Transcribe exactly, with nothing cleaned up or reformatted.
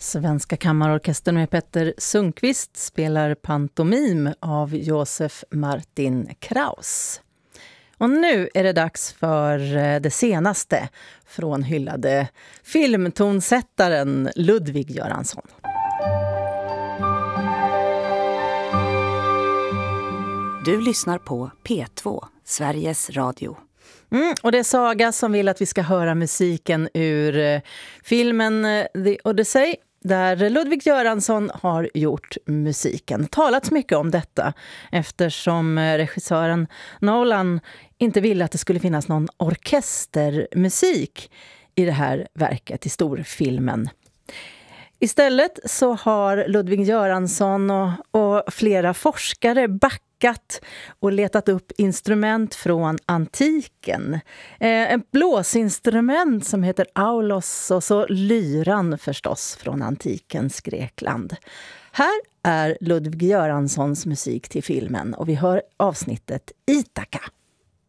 Svenska kammarorkestern med Petter Sundqvist spelar pantomim av Josef Martin Kraus. Och nu är det dags för det senaste från hyllade filmtonsättaren Ludwig Göransson. Du lyssnar på P två, Sveriges Radio. Mm, och det är Saga som vill att vi ska höra musiken ur eh, filmen The Odyssey, där Ludwig Göransson har gjort musiken. Talats mycket om detta eftersom regissören Nolan inte ville att det skulle finnas någon orkestermusik i det här verket, i storfilmen. Istället så har Ludwig Göransson och, och flera forskare backat och letat upp instrument från antiken. Eh, en blåsinstrument som heter aulos och så lyran förstås från antikens Grekland. Här är Ludwig Göranssons musik till filmen och vi hör avsnittet Ithaka.